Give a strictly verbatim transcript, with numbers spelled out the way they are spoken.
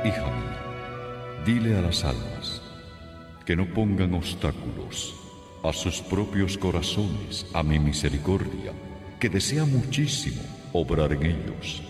Hija mía, dile a las almas que no pongan obstáculos a sus propios corazones a mi misericordia, que desea muchísimo obrar en ellos.